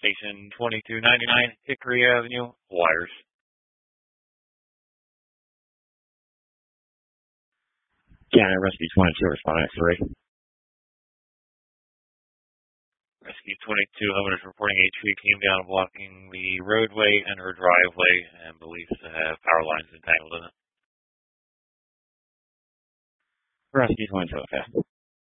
Station 2299, Hickory Avenue, wires. Canada Rescue 22, responding at 3. Rescue 22, Homeowners reporting a tree came down blocking the roadway and her driveway and believes to have power lines entangled in it. Rescue 22, okay.